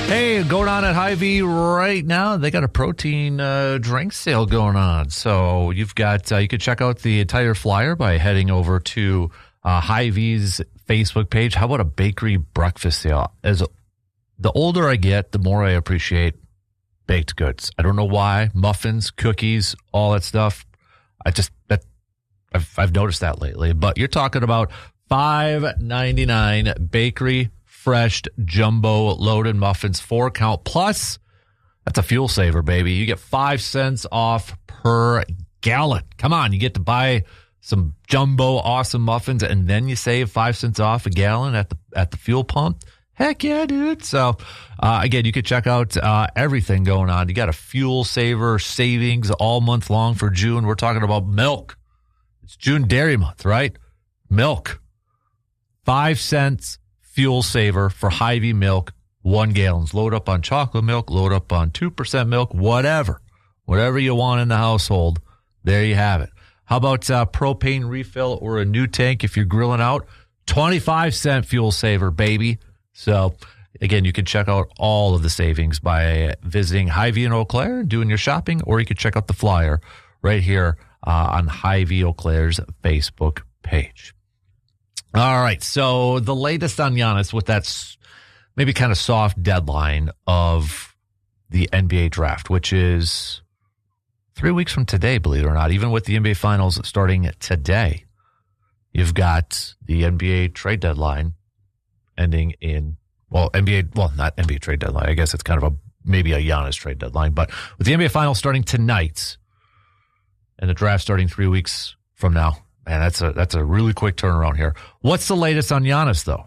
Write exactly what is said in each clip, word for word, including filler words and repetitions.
Hey, going on at Hy-Vee right now, they got a protein uh, drink sale going on. So you've got, uh, you could check out the entire flyer by heading over to uh, Hy-Vee's Facebook page. How about a bakery breakfast sale? As the older I get, the more I appreciate baked goods. I don't know why. Muffins, cookies, all that stuff. I just, that, I've, I've noticed that lately. But you're talking about five ninety-nine bakery fresh jumbo loaded muffins, four count plus. That's a fuel saver, baby. You get five cents off per gallon. Come on, you get to buy some jumbo awesome muffins, and then you save five cents off a gallon at the at the fuel pump. Heck yeah, dude. So, uh, again, you can check out uh, everything going on. You got a fuel saver savings all month long for June. We're talking about milk. It's June Dairy Month, right? Milk. Five cents fuel saver for Hy-Vee milk, one gallons. Load up on chocolate milk, load up on two percent milk, whatever. Whatever you want in the household, there you have it. How about uh, propane refill or a new tank if you're grilling out? twenty-five cent fuel saver, baby. So, again, you can check out all of the savings by visiting Hy-Vee in Eau Claire and doing your shopping, or you can check out the flyer right here uh, on Hy-Vee Eau Claire's Facebook page. All right, so the latest on Giannis with that maybe kind of soft deadline of the N B A draft, which is three weeks from today, believe it or not. Even with the N B A Finals starting today, you've got the N B A trade deadline ending in, well, N B A, well, not N B A trade deadline. I guess it's kind of a maybe a Giannis trade deadline. But with the N B A Finals starting tonight and the draft starting three weeks from now, man, that's a that's a really quick turnaround here. What's the latest on Giannis, though?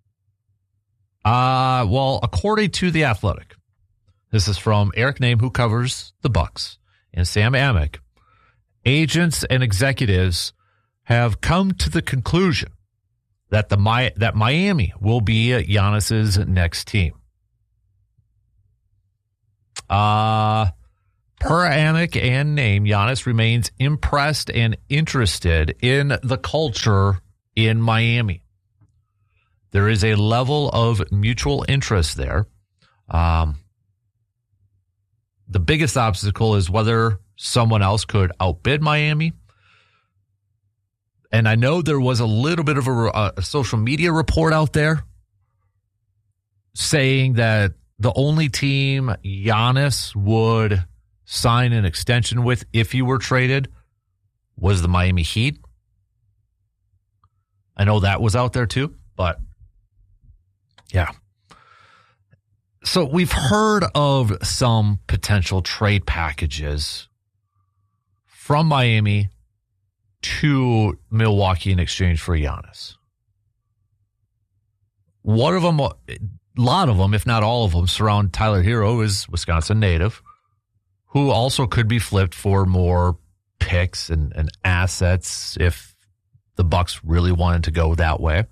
Uh, well, according to The Athletic, this is from Eric Name, who covers the Bucks, and Sam Amick, agents and executives have come to the conclusion that the Mi- that Miami will be Giannis's next team. Uh, per Amick and Name, Giannis remains impressed and interested in the culture in Miami. There is a level of mutual interest there. Um, the biggest obstacle is whether someone else could outbid Miami. And I know there was a little bit of a, a social media report out there saying that the only team Giannis would sign an extension with if he were traded was the Miami Heat. I know that was out there too, but yeah. So we've heard of some potential trade packages from Miami to Milwaukee in exchange for Giannis. One of them, a lot of them, if not all of them, surround Tyler Hero, who is Wisconsin native, who also could be flipped for more picks and, and assets if the Bucks really wanted to go that way.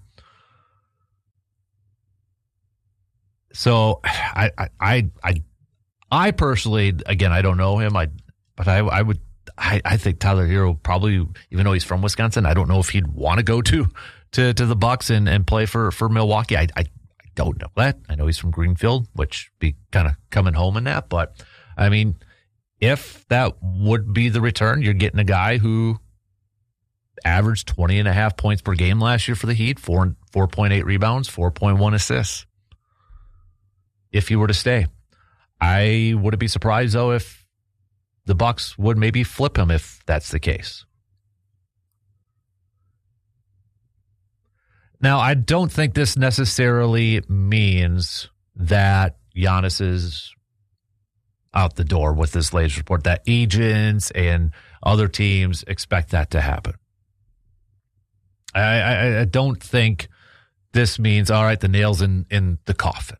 So I, I, I, I personally, again, I don't know him. I, but I, I would, I, I think Tyler Hero probably, even though he's from Wisconsin, I don't know if he'd want to go to, to, to the Bucks and, and play for, for Milwaukee. I, I, I don't know that. I know he's from Greenfield, which be kind of coming home in that. But I mean, if that would be the return, you're getting a guy who averaged twenty and a half points per game last year for the Heat, four, four point eight rebounds, four point one assists. If he were to stay, I wouldn't be surprised though if the Bucks would maybe flip him if that's the case. Now, I don't think this necessarily means that Giannis is out the door with this latest report, that agents and other teams expect that to happen. I, I, I don't think this means, all right, the nail's in, in the coffin.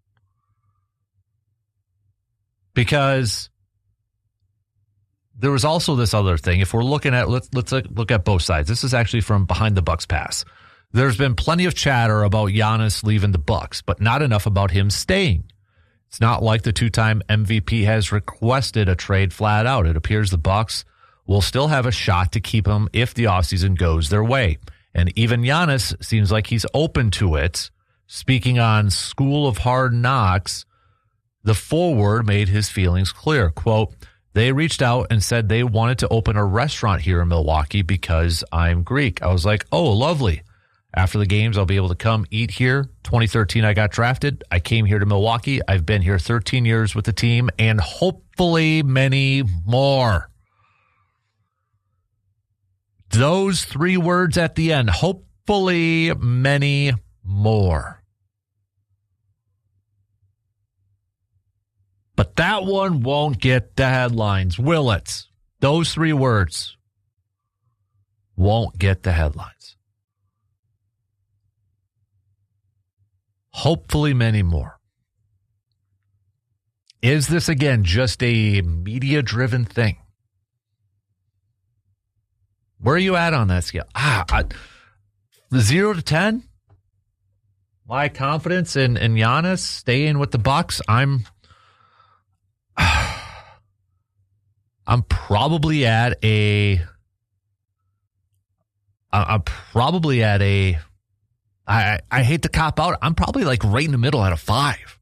Because there was also this other thing. If we're looking at, let's let's look at both sides. This is actually from Behind the Bucks Pass. There's been plenty of chatter about Giannis leaving the Bucks, but not enough about him staying. It's not like the two-time M V P has requested a trade flat out. It appears the Bucks will still have a shot to keep him if the offseason goes their way. And even Giannis seems like he's open to it. Speaking on School of Hard Knocks, The forward made his feelings clear. Quote, they reached out and said they wanted to open a restaurant here in Milwaukee because I'm Greek. I was like, oh, lovely. After the games, I'll be able to come eat here. twenty thirteen, I got drafted. I came here to Milwaukee. I've been here thirteen years with the team and hopefully many more. Those three words at the end, hopefully many more. But that one won't get the headlines, will it? Those three words won't get the headlines. Hopefully many more. Is this, again, just a media-driven thing? Where are you at on that scale? Ah, I, the zero to ten? My confidence in, in Giannis staying with the Bucks, I'm... I'm probably at a... I'm probably at a... I, I hate to cop out. I'm probably like right in the middle at a five.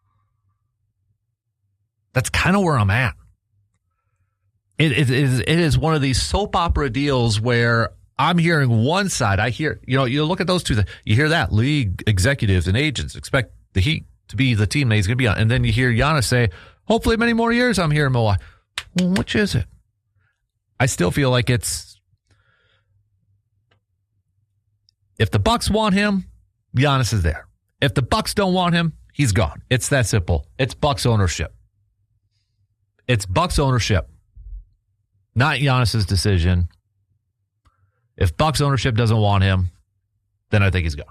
That's kind of where I'm at. It, it, it, is, it is one of these soap opera deals where I'm hearing one side. I hear, you know, you look at those two. You hear that league executives and agents expect the Heat to be the team that he's going to be on. And then you hear Giannis say, hopefully many more years I'm here in Milwaukee. Well, which is it? I still feel like it's, if the Bucks want him, Giannis is there. If the Bucks don't want him, he's gone. It's that simple. It's Bucks ownership. It's Bucks ownership, not Giannis's decision. If Bucks ownership doesn't want him, then I think he's gone.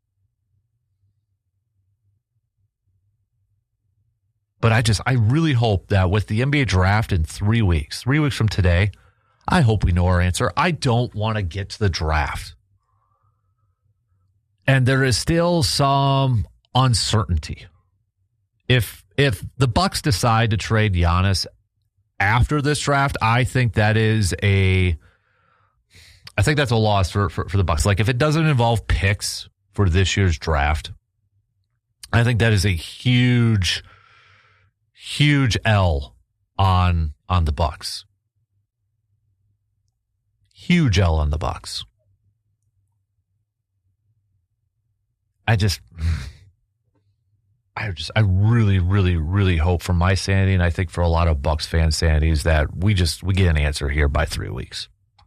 But I just, I really hope that with the N B A draft in three weeks, three weeks from today, I hope we know our answer. I don't want to get to the draft and there is still some uncertainty. If if the Bucks decide to trade Giannis after this draft, I think that is a I think that's a loss for, for, for the Bucks. Like if it doesn't involve picks for this year's draft, I think that is a huge, huge L on on the Bucks. Huge L on the Bucks. I just, I just, I really, really, really hope for my sanity, and I think for a lot of Bucks fan sanities, that we just we get an answer here by three weeks.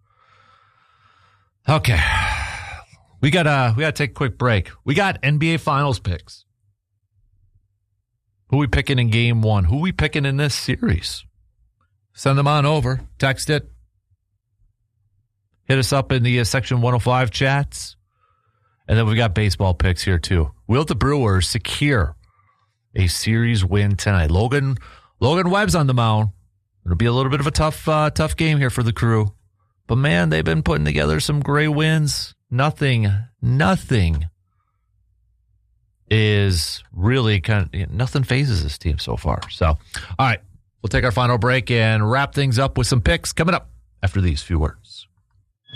Okay, we got uh we got to take a quick break. We got N B A Finals picks. Who we picking in Game One? Who we picking in this series? Send them on over. Text it. Hit us up in the uh, Section one oh five chats. And then we got baseball picks here, too. Will the Brewers secure a series win tonight? Logan Logan Webb's on the mound. It'll be a little bit of a tough uh, tough game here for the Crew. But, man, they've been putting together some great wins. Nothing, nothing is really kind of, nothing phases this team so far. So, all right, we'll take our final break and wrap things up with some picks coming up after these few words.